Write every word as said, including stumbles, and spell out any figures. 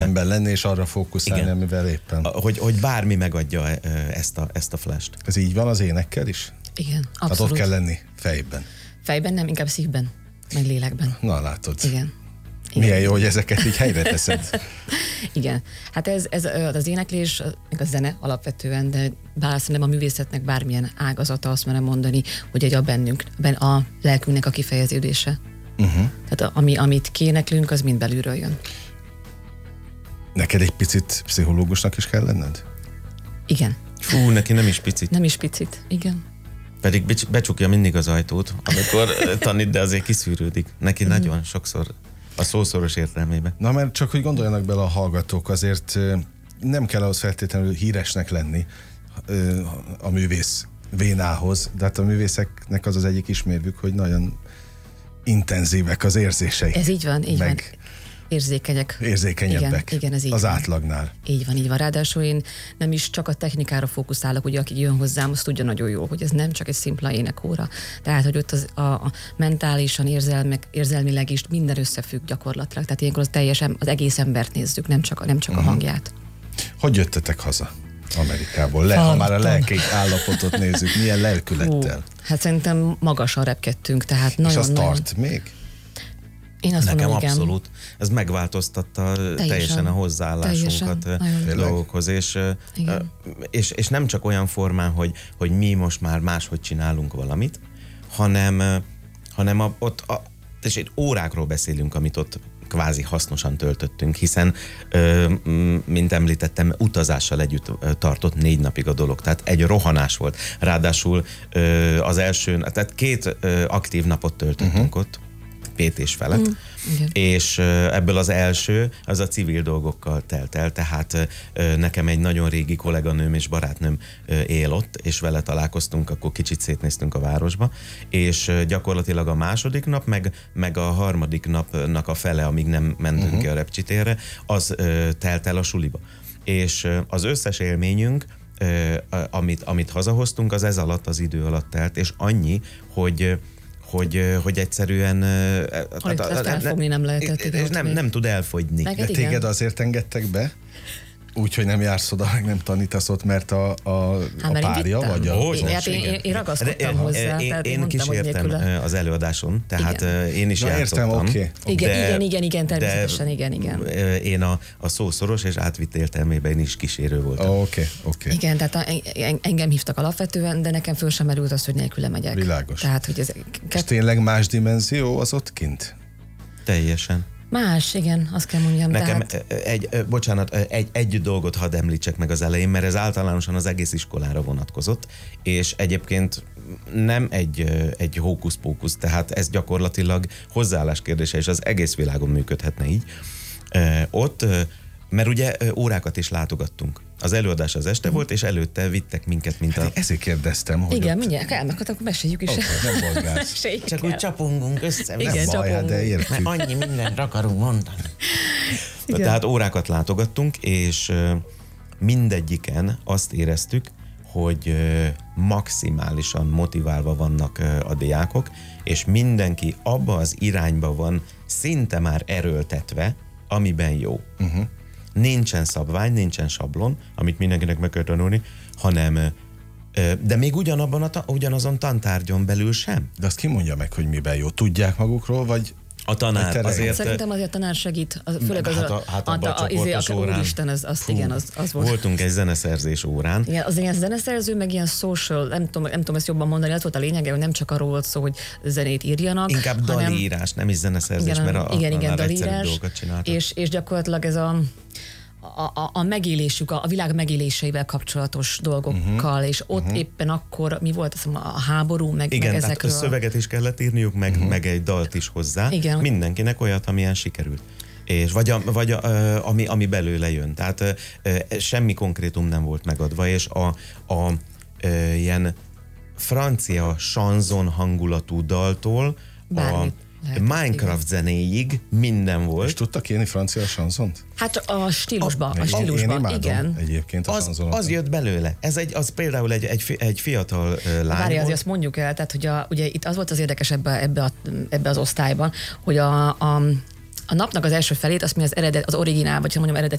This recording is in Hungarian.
jelenben lenni, és arra fókuszálni, igen, amivel éppen. Hogy, hogy bármi megadja ezt a, ezt a flash-t. Ez így van az énekkel is? Igen, abszolút. Tehát ott kell lenni fejben. Fejben nem, inkább szívben, meg lélekben. Na, látod. Igen. Igen. Milyen jó, hogy ezeket így helyre teszed. Igen. Hát ez, ez az éneklés, meg a zene alapvetően, de bár szerintem a művészetnek bármilyen ágazata, azt merem mondani, hogy egy a bennünk, a lelkünknek a kifejeződése. Uh-huh. Tehát ami, amit kiéneklünk, az mind belülről jön. Neked egy picit pszichológusnak is kell lenned? Igen. Fú, neki nem is picit. Nem is picit, igen. Pedig becsukja mindig az ajtót, amikor tanít, de azért kiszűrődik. Neki uh-huh. nagyon sokszor a szószoros értelmében. Na, mert csak hogy gondoljanak bele a hallgatók, azért nem kell ahhoz feltétlenül híresnek lenni a művész vénához, de hát a művészeknek az az egyik ismérvük, hogy nagyon intenzívek az érzéseik. Ez így van, így meg van. Érzékenyek. Érzékenyebbek. Igen, igen, ez így az van. átlagnál. Így van, így van. Ráadásul én nem is csak a technikára fókuszálok, ugye aki jön hozzám, azt tudja nagyon jó, hogy ez nem csak egy szimpla énekóra. Tehát, hogy ott az, a, a mentálisan, érzelmek, érzelmileg is minden összefügg gyakorlatilag. Tehát ilyenkor az teljesen az egész embert nézzük, nem csak, nem csak uh-huh. a hangját. Hogy jöttetek haza Amerikából? Le, ha már a lelki állapotot nézzük, milyen lelkülettel? Hú, hát szerintem magasan repkedtünk, tehát és nagyon... az nagyon... tart még? Én azt Nekem mondom, abszolút. Ez megváltoztatta teljesen, teljesen a hozzáállásunkat teljesen, dolgokhoz, és, és, és nem csak olyan formán, hogy, hogy mi most már máshogy csinálunk valamit, hanem, hanem a, ott, a, és egy órákról beszélünk, amit ott kvázi hasznosan töltöttünk, hiszen, mint említettem, utazással együtt tartott négy napig a dolog, tehát egy rohanás volt. Ráadásul az első, tehát két aktív napot töltöttünk uh-huh. ott, két és felett, mm, és ebből az első, az a civil dolgokkal telt el, tehát nekem egy nagyon régi kolléganőm és barátnőm él ott, és vele találkoztunk, akkor kicsit szétnéztünk a városba, és gyakorlatilag a második nap, meg, meg a harmadik napnak a fele, amíg nem mentünk uh-huh. ki a repcsitérre, az telt el a suliba. És az összes élményünk, amit, amit hazahoztunk, az ez alatt, az idő alatt telt, és annyi, hogy Hogy, hogy egyszerűen... Alig ezt elfogni nem lehetett. És nem, nem tud elfogyni. De téged azért engedtek be? Úgy, hogy nem jársz oda, meg nem tanítasz ott, mert a, a, hát, a párja, vagy a... Én, hát én, én, én ragaszkodtam de, hozzá. Én, tehát én mondtam, kísértem az előadáson, tehát igen. én is Na, játszottam. Értem, okay. Igen, de, igen, igen, igen, természetesen, de igen, igen. Én a, a szószoros és átvitt értelmében is kísérő voltam. Oh, oké, okay, oké. Okay. Igen, tehát a, engem hívtak alapvetően, de nekem föl sem merült az, hogy nélküle megyek. Világos. Tehát, hogy ez... És tényleg más dimenzió az ott kint? Teljesen. Más, igen, azt kell mondjam. Nekem tehát... egy, bocsánat, egy, egy dolgot hadd említsek meg az elején, mert ez általánosan az egész iskolára vonatkozott, és egyébként nem egy, egy hókusz-pókusz, tehát ez gyakorlatilag hozzáállás kérdése, és az egész világon működhetne így. Ott, mert ugye órákat is látogattunk. Az előadás az este volt, és előtte vittek minket, mint a... Hát ezért kérdeztem, hogy igen, ott... mindjárt elmegyek, akkor meséljük is. Okay, nem bozgálsz. Csak úgy csapongunk össze. Igen, nem baj, de értjük. Mert annyi mindent akarunk mondani. Igen. Tehát órákat látogattunk, és mindegyiken azt éreztük, hogy maximálisan motiválva vannak a diákok, és mindenki abba az irányba van szinte már erőltetve, amiben jó. Uh-huh. Nincsen szabvány, nincsen sablon, amit mindenkinek meg kell tanulni, hanem de még ugyanabban a ta, ugyanazon tantárgyon belül sem. De azt ki mondja meg, hogy miben jó? Tudják magukról, vagy... A tanár azért... Szerintem azért a tanár segít, az, főleg az hát a, hát a, a, a, a, a, a úristen, az, az, fú, igen, az, az volt. Voltunk egy zeneszerzés órán. Igen, az ilyen zeneszerző, meg ilyen social, nem tudom, nem tudom ezt jobban mondani, az volt a lényege, hogy nem csak arról volt szó, hogy zenét írjanak. Inkább hanem, dalírás, nem is zeneszerzés, igen, mert a, igen, a, igen, a dalírás, dolgokat csináltak. És, és gyakorlatilag ez a... A, a, a megélésük, a, a világ megéléseivel kapcsolatos dolgokkal, uh-huh. és ott uh-huh. éppen akkor mi volt az, a háború, meg, igen, meg ezekről. Igen, szöveget is kellett írniuk, meg, uh-huh. meg egy dalt is hozzá. Igen. Mindenkinek olyat, amilyen sikerült. És vagy, a, vagy a, ami, ami belőle jön. Tehát semmi konkrétum nem volt megadva, és a, a, a ilyen francia chanson hangulatú daltól bármit. A Minecraft igen. zenéig minden volt. És tudtak írni francia chansont? Hát a stílusba, a, a stílusba, én imádom igen. Egyébként a az, az jött belőle. Ez egy, az például egy, egy, egy fiatal uh, lány Várj, volt. azért azt mondjuk el, tehát hogy a, ugye itt az volt az érdekes ebbe, ebbe, a, ebbe az osztályban, hogy a, a A napnak az első felét, azt mi az eredet, az originál, vagy mondjam eredeti